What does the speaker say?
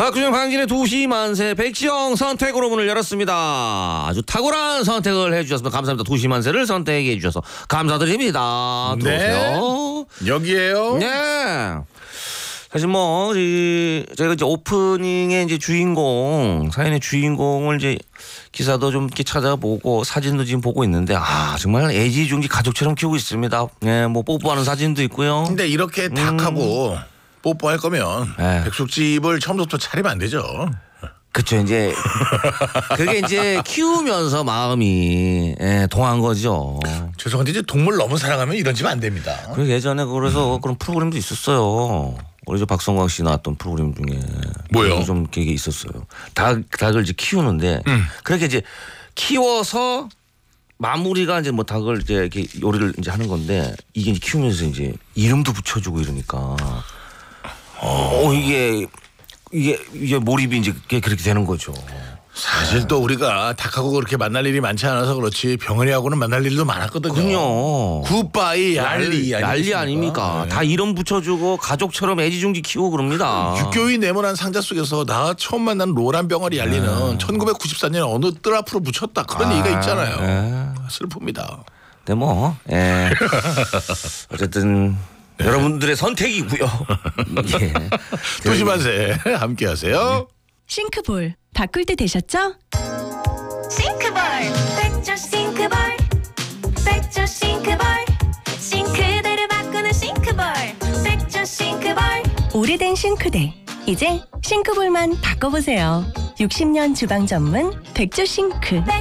박준영 방진의 2시 만세 백지영 선택으로 문을 열었습니다. 아주 탁월한 선택을 해주셨습니다. 감사합니다. 2시 만세를 선택해 주셔서 감사드립니다. 들어오세요. 네, 여기에요. 네. 사실 뭐 저희가 이제 오프닝의 이제 주인공 사연의 주인공을 이제 기사도 좀 이렇게 찾아보고 사진도 지금 보고 있는데 정말 애지중지 가족처럼 키우고 있습니다. 네, 뭐 뽀뽀하는 사진도 있고요. 근데 이렇게 닭하고 뽀뽀할 거면 네. 백숙집을 처음부터 차리면 안 되죠. 그렇죠. 이제 그게 이제 키우면서 마음이 동한 거죠. 죄송한데 이제 동물 너무 사랑하면 이런 집 안 됩니다. 그리고 예전에 그래서 그런 프로그램도 있었어요. 우리 저 박성광 씨 나왔던 프로그램 중에 뭐요? 좀 그게 있었어요. 닭을 이제 키우는데 그렇게 이제 키워서 마무리가 이제 뭐 닭을 이제 이렇게 요리를 이제 하는 건데 이게 이제 키우면서 이제 이름도 붙여주고 이러니까 이게 몰입이 이제 그렇게 되는 거죠. 사실 또 우리가 닭하고 그렇게 만날 일이 많지 않아서 그렇지 병원이하고는 만날 일도 많았거든요. 그럼요. 굿바이 난리 아닙니까? 네. 다 이름 붙여주고 가족처럼 애지중지 키우고 그럽니다. 육교의 네모난 상자 속에서 나 처음 만난 로란 병아리 알리는 1994년 어느 뜰 앞으로 붙였다 그런 얘기가 있잖아요. 슬픕니다. 네, 뭐 어쨌든 여러분들의 선택이고요. 예. 조심하세요. 함께하세요. 싱크볼 바꿀 때 되셨죠? 싱크볼 백조 싱크볼 백조 싱크볼 싱크대를 바꾸는 싱크볼 백조 싱크볼 오래된 싱크대 이제 싱크볼만 바꿔보세요. 60년 주방 전문 백조 싱크.